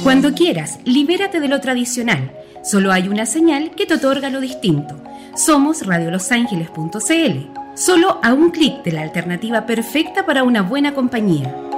Cuando quieras, libérate de lo tradicional. Solo hay una señal que te otorga lo distinto. Somos radiolosangeles.cl. Solo a un clic de la alternativa perfecta para una buena compañía.